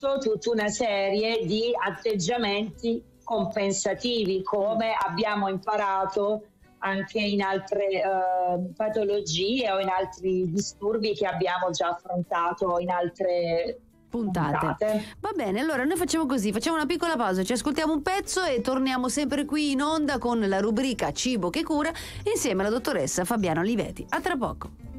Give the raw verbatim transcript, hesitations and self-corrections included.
introdotto tutta una serie di atteggiamenti compensativi, come abbiamo imparato anche in altre uh, patologie o in altri disturbi che abbiamo già affrontato in altre puntate. puntate. Va bene, allora noi facciamo così, facciamo una piccola pausa, ci ascoltiamo un pezzo e torniamo sempre qui in onda con la rubrica Cibo che cura insieme alla dottoressa Fabiana Olivetti. A tra poco.